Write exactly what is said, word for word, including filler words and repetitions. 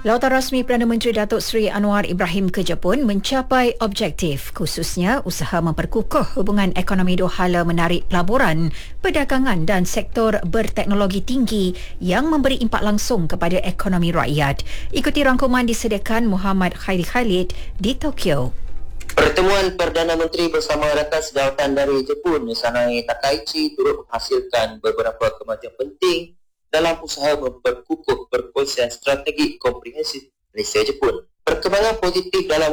Lautan rasmi Perdana Menteri Datuk Seri Anwar Ibrahim ke Jepun mencapai objektif, khususnya usaha memperkukuh hubungan ekonomi dua hala menarik pelaburan, perdagangan dan sektor berteknologi tinggi yang memberi impak langsung kepada ekonomi rakyat. Ikuti rangkuman disediakan Muhammad Khairi Khalid di Tokyo. Pertemuan Perdana Menteri bersama rakan sejawatan dari Jepun, Sanae Takaichi, turut menghasilkan beberapa kemajuan penting dalam usaha memperkukuh perkongsian strategi komprehensif Malaysia-Jepun. Perkembangan positif dalam